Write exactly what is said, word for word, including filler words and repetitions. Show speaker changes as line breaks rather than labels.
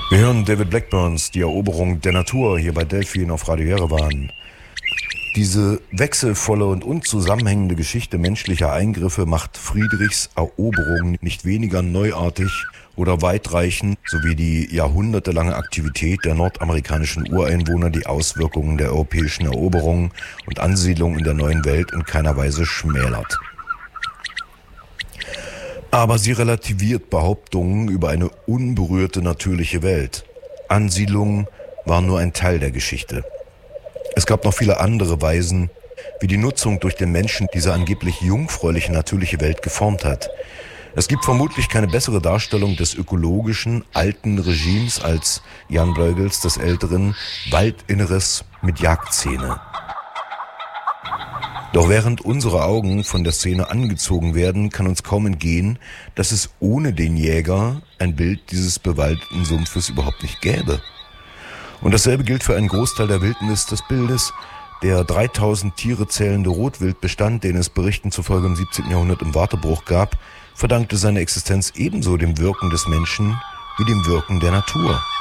Wir hören David Blackburns Die Eroberung der Natur hier bei Delphin auf Radio Jerewan. Diese wechselvolle und unzusammenhängende Geschichte menschlicher Eingriffe macht Friedrichs Eroberung nicht weniger neuartig oder weitreichend, sowie die jahrhundertelange Aktivität der nordamerikanischen Ureinwohner die Auswirkungen der europäischen Eroberung und Ansiedlung in der neuen Welt in keiner Weise schmälert. Aber sie relativiert Behauptungen über eine unberührte natürliche Welt. Ansiedlung war nur ein Teil der Geschichte. Es gab noch viele andere Weisen, wie die Nutzung durch den Menschen diese angeblich jungfräuliche natürliche Welt geformt hat. Es gibt vermutlich keine bessere Darstellung des ökologischen, alten Regimes als Jan Bruegels des Älteren Waldinneres mit Jagdszene. Doch während unsere Augen von der Szene angezogen werden, kann uns kaum entgehen, dass es ohne den Jäger ein Bild dieses bewaldeten Sumpfes überhaupt nicht gäbe. Und dasselbe gilt für einen Großteil der Wildnis des Bildes. Der dreitausend Tiere zählende Rotwildbestand, den es Berichten zufolge im siebzehnten Jahrhundert im Wartebruch gab, verdankte seine Existenz ebenso dem Wirken des Menschen wie dem Wirken der Natur.